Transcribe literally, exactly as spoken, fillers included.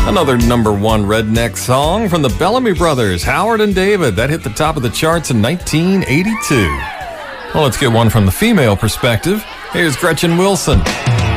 Another number one redneck song from the Bellamy Brothers, Howard and David. That hit the top of the charts in nineteen eighty-two. Well, let's get one from the female perspective. Here's Gretchen Wilson.